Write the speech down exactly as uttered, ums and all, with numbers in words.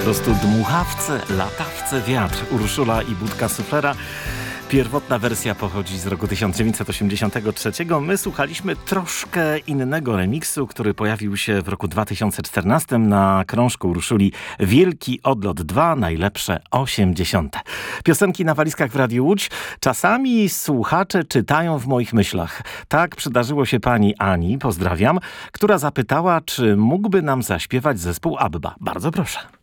Po prostu dmuchawce, latawce, wiatr. Urszula i Budka Suflera. Pierwotna wersja pochodzi z roku tysiąc dziewięćset osiemdziesiątego trzeciego. My słuchaliśmy troszkę innego remiksu, który pojawił się w roku dwa tysiące czternastym na krążku Urszuli Wielki Odlot dwa, najlepsze osiemdziesiąte. Piosenki na walizkach w Radiu Łódź. Czasami słuchacze czytają w moich myślach. Tak przydarzyło się pani Ani, pozdrawiam, która zapytała, czy mógłby nam zaśpiewać zespół ABBA. Bardzo proszę.